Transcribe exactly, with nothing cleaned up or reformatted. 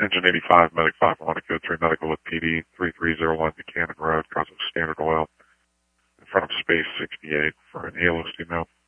Engine eighty-five, Medic five one, code three Medical with P D, three three zero one Buchanan Road, crossing Standard Oil, in front of Space sixty-eight for an A L O S email.